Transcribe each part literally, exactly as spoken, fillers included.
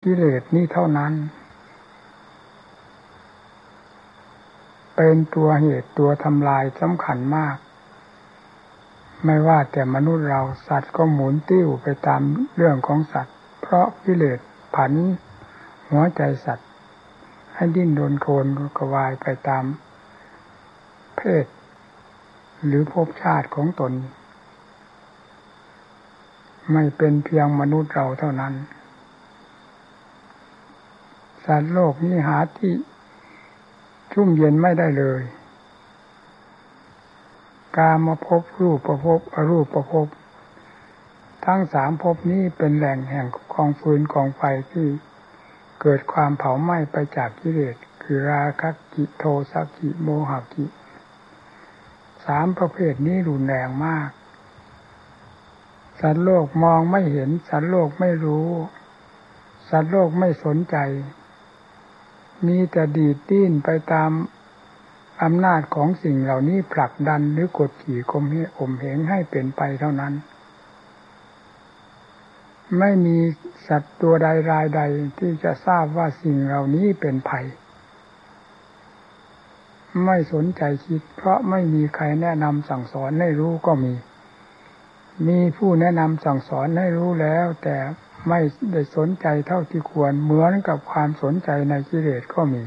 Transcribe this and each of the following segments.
กิเลสนี้เท่านั้นเป็นตัวเหตุตัวทำลายสำคัญมากไม่ว่าแต่มนุษย์เราสัตว์ก็หมุนติ้วไปตามเรื่องของสัตว์เพราะกิเลสผันหัวใจสัตว์ให้ดิ้นรนโคลนกระวายไปตามเพศหรือภพชาติของตนไม่เป็นเพียงมนุษย์เราเท่านั้นสัตว์โลกนี้หาที่ชุ่มเย็นไม่ได้เลยกามภพรูปภพอรูปภพทั้งสามภพนี้เป็นแหล่งแห่งกองฟืนกองไฟที่เกิดความเผาไหม้ไปจากกิเลสคือราคะกิโทสะกิโมหะกิสามประเภทนี้รุนแรงมากสัตว์โลกมองไม่เห็นสัตว์โลกไม่รู้สัตว์โลกไม่สนใจมีแต่ดีดดิ้นไปตามอำนาจของสิ่งเหล่านี้ผลักดันหรือกดขี่ข่มเหงข่มเหงให้เป็นไปเท่านั้นไม่มีสัตว์ตัวใดรายใดที่จะทราบว่าสิ่งเหล่านี้เป็นภัยไม่สนใจคิดเพราะไม่มีใครแนะนำสั่งสอนให้รู้ก็มีมีผู้แนะนำสั่งสอนให้รู้แล้วแต่ไม่ได้สนใจเท่าที่ควรเหมือนกับความสนใจในกิเลสก็มี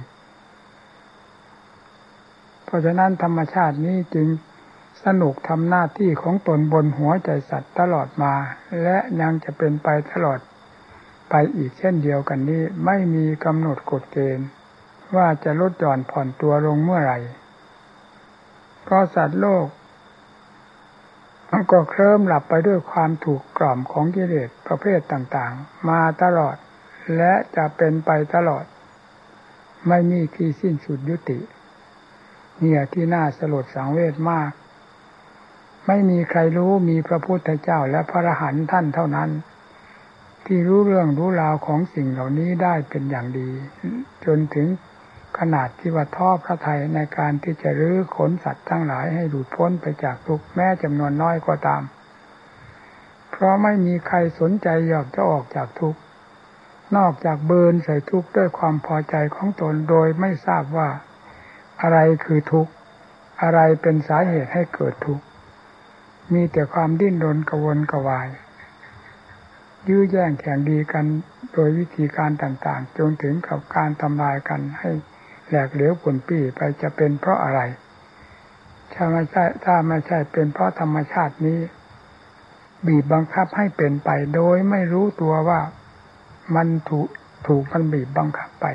เพราะฉะนั้นธรรมชาตินี้จึงสนุกทำหน้าที่ของตนบนหัวใจสัตว์ตลอดมาและยังจะเป็นไปตลอดไปอีกเช่นเดียวกันนี้ไม่มีกำหนดกฎเกณฑ์ว่าจะลดหย่อนผ่อนตัวลงเมื่อไหร่เพราะสัตว์โลกมันก็เคลิ้มหลับไปด้วยความถูกกล่อมของกิเลสประเภทต่างๆมาตลอดและจะเป็นไปตลอดไม่มีที่สิ้นสุดยุติเนี่ยที่น่าสลดสังเวชมากไม่มีใครรู้มีพระพุทธเจ้าและพระอรหันต์ท่านเท่านั้นที่รู้เรื่องรู้ราวของสิ่งเหล่านี้ได้เป็นอย่างดีจนถึงขนาดที่ว่าท้อพระทัยในการที่จะรื้อขนสัตว์ทั้งหลายให้หลุดพ้นไปจากทุกข์แม้จำนวนน้อยก็ตามเพราะไม่มีใครสนใจอยากจะออกจากทุกข์นอกจากเบินใส่ทุกข์ด้วยความพอใจของตนโดยไม่ทราบว่าอะไรคือทุกข์อะไรเป็นสาเหตุให้เกิดทุกข์มีแต่ความดิ้นรนกระวนกระวายยื้อแย่งแข่งดีกันโดยวิธีการต่างๆจนถึงกับการทำลายกันให้แหลกเหลวผุ่นปี้ไปจะเป็นเพราะอะไรถ้าไม่ใช่ถ้าไม่ใช่เป็นเพราะธรรมชาตินี้บีบบังคับให้เป็นไปโดยไม่รู้ตัวว่ามันถูกถูกมันบีบบังคับไป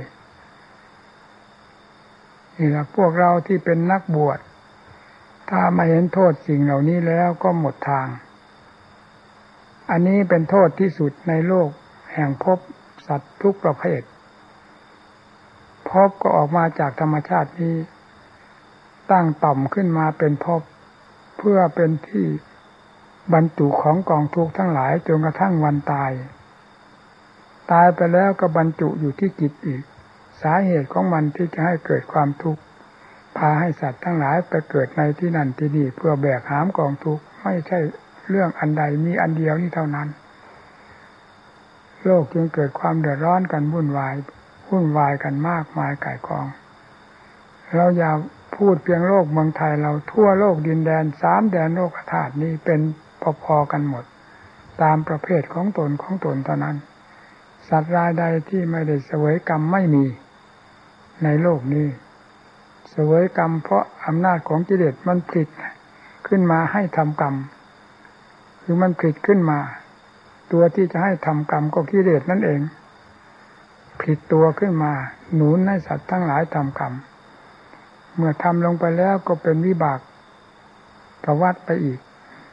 นี่แหละพวกเราที่เป็นนักบวชถ้ามาเห็นโทษสิ่งเหล่านี้แล้วก็หมดทางอันนี้เป็นโทษที่สุดในโลกแห่งภพสัตว์ทุกประเภทภพก็ออกมาจากธรรมชาตินี้ตั้งต่อมขึ้นมาเป็นภพเพื่อเป็นที่บรรจุของกองทุกข์ทั้งหลายจนกระทั่งวันตายตายไปแล้วก็บรรจุอยู่ที่จิตอีกสาเหตุของมันที่จะให้เกิดความทุกข์พาให้สัตว์ทั้งหลายไปเกิดในที่นั่นที่นี่เพื่อแบกหามกองทุกข์ไม่ใช่เรื่องอันใดมีอันเดียวนี้เท่านั้นโลกจึงเกิดความเดือดร้อนกันวุ่นวายวุ่นวายกันมากมายก่ายกองเราอย่าพูดเพียงโลกเมืองไทยเราทั่วโลกดินแดนสามแดนโลกธาตุนี้เป็นพอๆกันหมดตามประเภทของตนของตนเท่านั้นสัตว์รายใดที่ไม่ได้เสวยกรรมไม่มีในโลกนี้เสวยกรรมเพราะอำนาจของกิเลสมันผลิตขึ้นมาให้ทำกรรมคือมันผลิตขึ้นมาตัวที่จะให้ทำกรรมก็กิเลสนั่นเองผลิตตัวขึ้นมาหนุนให้สัตว์ทั้งหลายทำกรรมเมื่อทำลงไปแล้วก็เป็นวิบากกวัฏไปอีก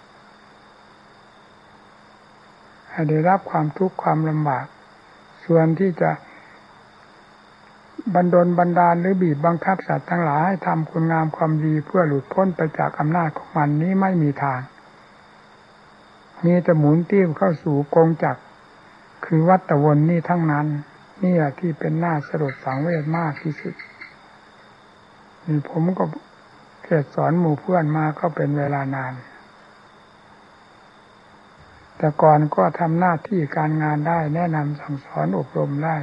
ให้ได้รับความทุกข์ความลำบากส่วนที่จะบันดลบันดาลหรือบีบบังคับสัตว์ทั้งหลายให้ทำคุณงามความดีเพื่อหลุดพ้นไปจากอำนาจของมันนี้ไม่มีทางมีแต่หมุนติ้วเข้าสู่กงจักรคือวัฏวนนี่ทั้งนั้นนี่แหละที่เป็นหน้าสลดสังเวชมากที่สุดนี่ผมก็เทศสอนหมู่เพื่อนมาก็เป็นเวลานานแต่ก่อนก็ทำหน้าที่การงานได้แนะนำสั่งสอนอบรมได้